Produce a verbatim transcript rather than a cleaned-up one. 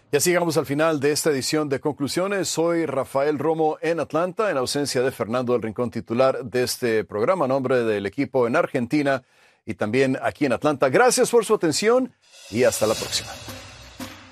Y así llegamos al final de esta edición de Conclusiones. Soy Rafael Romo en Atlanta, en ausencia de Fernando del Rincón, titular de este programa, a nombre del equipo en Argentina y también aquí en Atlanta. Gracias por su atención y hasta la próxima.